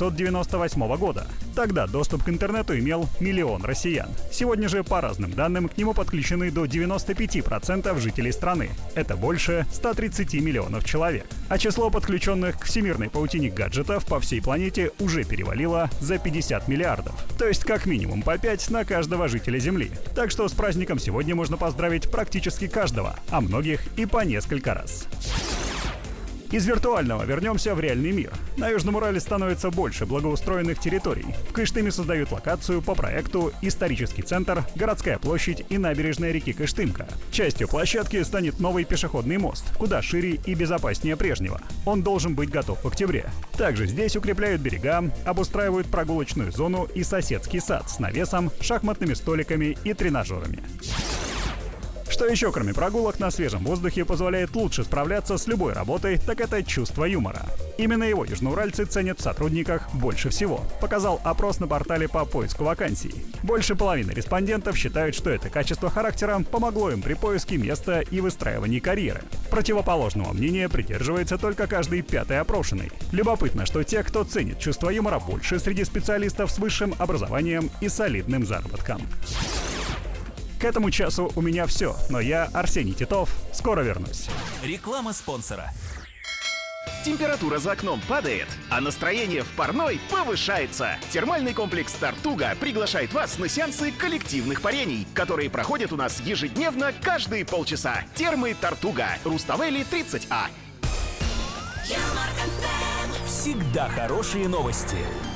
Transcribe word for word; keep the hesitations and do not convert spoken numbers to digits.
девятьсот девяносто восьмого года. Тогда доступ к интернету имел миллион россиян. Сегодня же, по разным данным, к нему подключены до девяноста пяти процентов жителей страны. Это больше ста тридцати миллионов человек. А число подключенных к всемирной паутине гаджетов по всей планете уже перевалило за пятьдесят миллиардов. То есть как минимум по пять на каждого жителя Земли. Так что с праздником сегодня можно поздравить практически каждого, а многих и по несколько раз. Из виртуального вернемся в реальный мир. На Южном Урале становится больше благоустроенных территорий. В Кыштыме создают локацию по проекту «Исторический центр, городская площадь и набережная реки Кыштымка». Частью площадки станет новый пешеходный мост, куда шире и безопаснее прежнего. Он должен быть готов в октябре. Также здесь укрепляют берега, обустраивают прогулочную зону и соседский сад с навесом, шахматными столиками и тренажерами. Что еще, кроме прогулок на свежем воздухе, позволяет лучше справляться с любой работой, так это чувство юмора. Именно его южноуральцы ценят в сотрудниках больше всего, показал опрос на портале по поиску вакансий. Больше половины респондентов считают, что это качество характера помогло им при поиске места и выстраивании карьеры. Противоположного мнения придерживается только каждый пятый опрошенный. Любопытно, что те, кто ценит чувство юмора, больше среди специалистов с высшим образованием и солидным заработком. К этому часу у меня все, но я, Арсений Титов, скоро вернусь. Реклама спонсора. Температура за окном падает, а настроение в парной повышается. Термальный комплекс «Тартуга» приглашает вас на сеансы коллективных парений, которые проходят у нас ежедневно каждые полчаса. Термы «Тартуга», Руставели тридцать А. Всегда хорошие новости.